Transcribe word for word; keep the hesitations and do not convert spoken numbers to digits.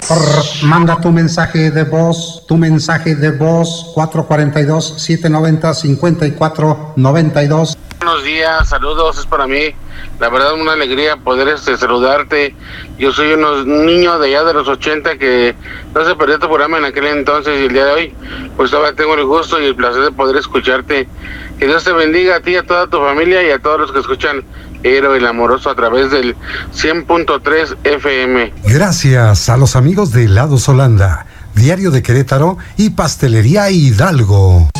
Prr, manda tu mensaje de voz, tu mensaje de voz, cuatro cuatro dos, siete nueve cero, cinco cuatro nueve dos. Buenos días, saludos, es para mí, la verdad una alegría poder este, saludarte. Yo soy unos niño de allá de los ochenta que no se perdió tu programa en aquel entonces y el día de hoy, pues todavía tengo el gusto y el placer de poder escucharte. Que Dios te bendiga a ti, a toda tu familia y a todos los que escuchan Héroe el Amoroso a través del cien punto tres F M. Gracias a los amigos de Helados Holanda, Diario de Querétaro y Pastelería Hidalgo.